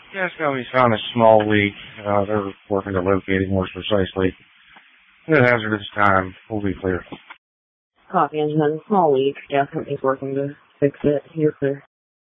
Yeah, it's going to be found a small leak. They're working to locate it more precisely. At a hazardous time, we'll be clear. Copy, engine. Small leak. Gas company's working to fix it. You're clear.